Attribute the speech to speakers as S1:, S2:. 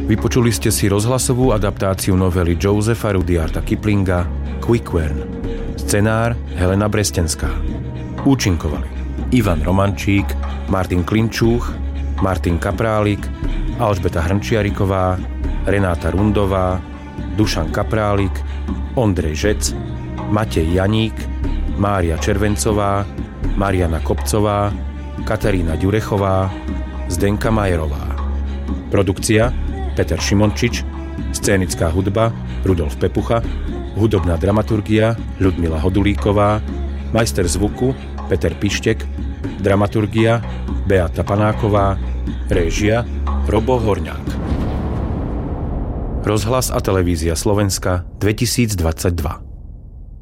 S1: Vypočuli ste si rozhlasovú adaptáciu novely Josepha Rudyarda Kiplinga Quick-Wern. Scenár Helena Brestenská. Účinkovali Ivan Romančík, Martin Klinčúch, Martin Kaprálik, Alžbeta Hrnčiariková, Renáta Rundová, Dušan Kaprálik, Ondrej Žec, Matej Janík, Mária Červencová, Mariana Kopcová, Katarína Ďurechová, Zdenka Majerová. Produkcia Peter Šimončič, scénická hudba Rudolf Pepucha, hudobná dramaturgia Ľudmila Hodulíková, majster zvuku Peter Pištek, dramaturgia Beata Panáková, réžia Robo Horňák. Rozhlas a televízia Slovenska 2022.